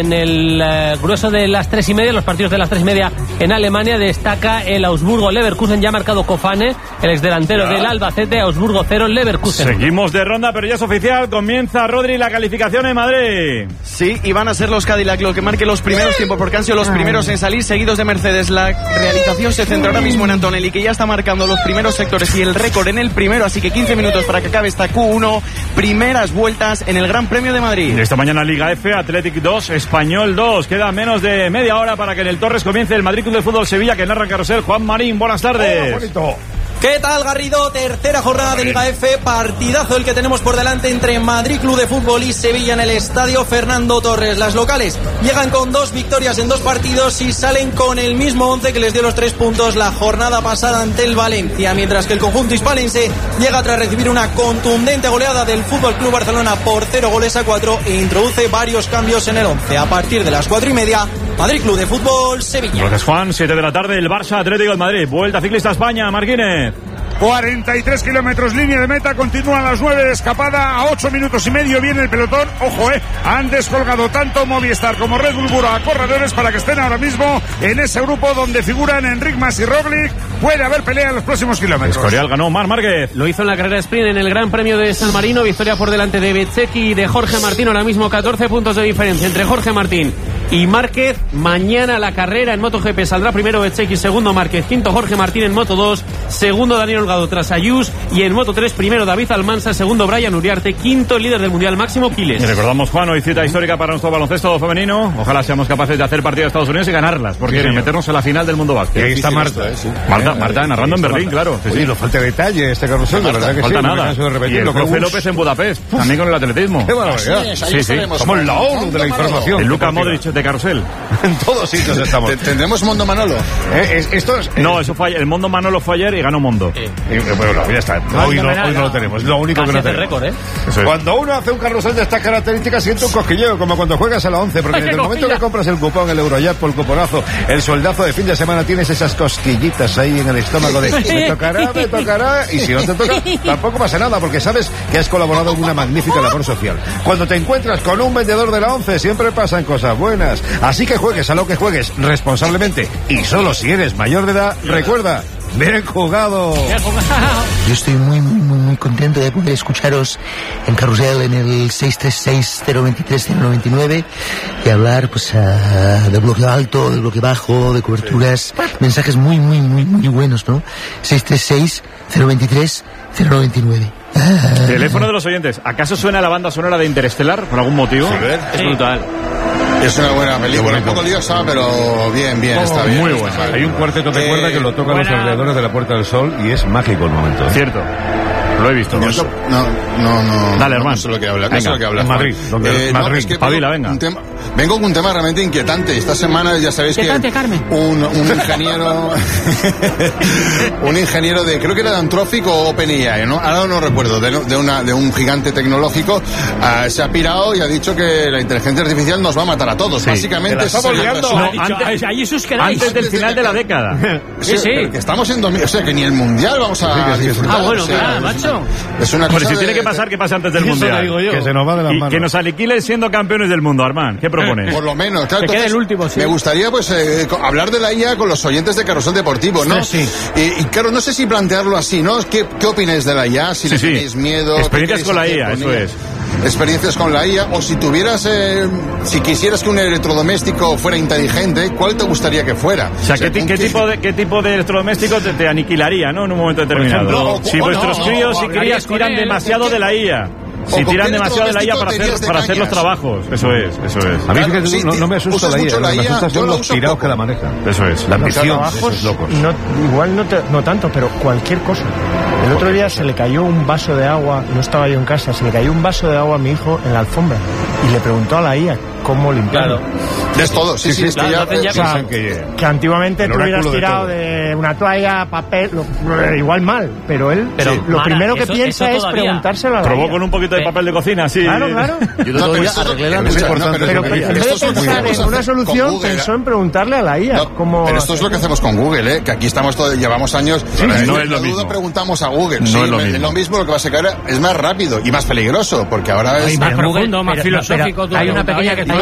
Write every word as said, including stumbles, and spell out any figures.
En el eh, grueso de las tres y media, los partidos de las tres y media en Alemania, destaca el Augsburgo-Leverkusen. Ya ha marcado Kofane, el exdelantero ya del Albacete. Augsburgo cero, Leverkusen. Seguimos de ronda, pero ya es oficial. Comienza, Rodri, la calificación en Madrid. Sí, y van a ser los Cadillac los que marquen los primeros tiempos, porque han sido los primeros en salir, seguidos de Mercedes. La realización se centra ahora mismo en Antonelli, que ya está marcando los primeros sectores y el récord en el primero, así que quince minutos para que acabe esta Q uno. Primeras vueltas en el Gran Premio de Madrid. Esta mañana Liga F, Athletic dos, Español dos. Queda menos de media hora para que en el Torres comience el Madrid Club de Fútbol Sevilla, que narra Carrusel. Juan Marín, buenas tardes. Oh, ¿qué tal, Garrido? Tercera jornada de Liga F, partidazo el que tenemos por delante entre Madrid Club de Fútbol y Sevilla en el estadio Fernando Torres. Las locales llegan con dos victorias en dos partidos y salen con el mismo once que les dio los tres puntos la jornada pasada ante el Valencia, mientras que el conjunto hispalense llega tras recibir una contundente goleada del Fútbol Club Barcelona por cero goles a cuatro e introduce varios cambios en el once. A partir de las cuatro y media, Madrid Club de Fútbol Sevilla. Gracias, Juan. siete de la tarde, el Barça Atlético de Madrid. Vuelta ciclista a España, Marquínez. cuarenta y tres kilómetros línea de meta, continúan las nueve de escapada, a ocho minutos y medio viene el pelotón. Ojo, eh, han descolgado tanto Movistar como Red Bull Bura a corredores para que estén ahora mismo en ese grupo donde figuran Enric Mas y Roglic. Puede haber pelea en los próximos kilómetros. Escorial ganó Marc Márquez. Lo hizo en la carrera sprint en el Gran Premio de San Marino, victoria por delante de Bezzecchi y de Jorge Martín. Ahora mismo catorce puntos de diferencia entre Jorge Martín y Márquez. Mañana la carrera en MotoGP saldrá primero Bezzecchi, segundo Márquez, quinto Jorge Martín en Moto dos, segundo Daniel Holgado tras Ayús, y en Moto tres primero David Almansa, segundo Brian Uriarte, quinto el líder del Mundial Máximo Piles. Y recordamos, Juan, hoy cita histórica para nuestro baloncesto femenino. Ojalá seamos capaces de hacer partido de Estados Unidos y ganarlas, porque sí, meternos en la final del mundo básquet. Y ahí está Marta, eh, sí. Marta, Marta narrando en Berlín, claro. Sí, sí. No falta detalle este carrusel, de verdad que falta sí. Nada. De y el profe López en Budapest, también con el atletismo. Qué barbaridad. Sí, sí. Somos la ONU de la información. El Luka Modric de carrusel. En todos sitios estamos. ¿Tendremos Mondo Manolo? Eh, es, esto es, no, eso fue ayer. El Mondo Manolo fue ayer y ganó Mondo. Eh. Eh, bueno, no, ya está. No, hoy, no, hoy no lo tenemos. Es lo único que no tenemos. Récord, ¿eh? Cuando uno hace un carrusel de estas características, siente un cosquilleo, como cuando juegas a la once, porque desde el momento que compras el cupón, el Eurojackpot, el cuponazo, el sueldazo de fin de semana, tienes esas cosquillitas ahí en el estómago de me tocará, me tocará, y si no te toca, tampoco pasa nada, porque sabes que has colaborado en una magnífica labor social. Cuando te encuentras con un vendedor de la once, siempre pasan cosas buenas. Así que juegues a lo que juegues responsablemente, y solo si eres mayor de edad, recuerda, bien jugado. Yo estoy muy, muy, muy, muy contento de poder escucharos en Carrusel en el seis tres seis, cero dos tres, cero nueve nueve y hablar pues uh, de bloque alto, de bloque bajo, de coberturas, mensajes muy, muy, muy, muy buenos, ¿no? seis tres seis, cero dos tres, cero nueve nueve. Ah. Teléfono de los oyentes. ¿Acaso suena la banda sonora de Interestelar por algún motivo? Sí, es sí. brutal. Es una buena película, un poco liosa, pero bien, bien, oh, está bien. Muy buena. Hay un cuarteto de cuerda que lo tocan los alrededores de la Puerta del Sol y es mágico el momento. Cierto. Lo he visto. No, no, no. no Dale, hermano. No sé lo que habla. No sé lo que habla. Madrid. Donde eh, Madrid. No, es que Pavila, venga. Un tema, vengo con un tema realmente inquietante. Esta semana ya sabéis que un, un ingeniero, un ingeniero de, creo que era de Anthropic o OpenAI, ¿no? Ahora no recuerdo, de, de, una, de un gigante tecnológico, uh, se ha pirado y ha dicho que la inteligencia artificial nos va a matar a todos. Sí. Básicamente, es no, antes, antes del final de la década. Sí, sí. Que estamos en dos mil, o sea, que ni el mundial vamos a sí, disfrutar. Ah, bueno, o sea, claro, macho. Es una Hombre, cosa si tiene de, que pasar, que pase antes del eso mundial. Digo yo. Que se nos va de las y manos. Que nos aniquilen siendo campeones del mundo, Armán. ¿Qué propones? Por lo menos, claro. Que quede el último, sí. Me gustaría, pues, eh, hablar de la I A con los oyentes de Carrusel Deportivo, ¿no? Sí, sí. Y, y claro, no sé si plantearlo así, ¿no? ¿Qué, qué opináis de la I A? Si sí, le sí. tenéis miedo. Experiencias con la I A, con eso ella? es. Experiencias con la I A, o si tuvieras, eh, si quisieras que un electrodoméstico fuera inteligente, ¿cuál te gustaría que fuera? O sea, ¿qué, ¿qué, tipo, de, ¿qué tipo de electrodoméstico te, te aniquilaría, ¿no? En un momento determinado. Ejemplo, si o, vuestros no, críos o, y crías tiran demasiado de la I A. Si tiran demasiado de la I A para hacer, para hacer los trabajos. Eso es, eso es. A mí claro, fíjate, sí, no, no me asusta la I A, la me asusta son los tirados que la manejan. Eso es. La ambición de esos locos. No, igual no, te, no tanto, pero cualquier cosa. El otro día se le cayó un vaso de agua, no estaba yo en casa, se le cayó un vaso de agua a mi hijo en la alfombra y le preguntó a la I A cómo limpiarlo. Claro. Es todo, sí, sí, sí, es que ya, ya, o sea, que, que antiguamente tú hubieras tirado de, de una toalla, papel, lo, igual mal, pero él pero, sí. lo Mara, primero que eso, piensa eso es preguntárselo a la Probó I A. con un poquito de papel de cocina, sí. Claro, claro. Yo no, pero esto, arreglé la mesa. No, pero, pero, pero en vez de pensar en una solución, pensó en preguntarle a la I A. No, cómo pero esto es lo que hacemos con Google, ¿eh? Que aquí estamos todos, llevamos años. Sí, no, no es lo mismo. Preguntamos a Google. No sí, es lo mismo. Es lo mismo, lo que va a sacar es más rápido y más peligroso, porque ahora es más profundo, más filosófico. Hay una pequeña que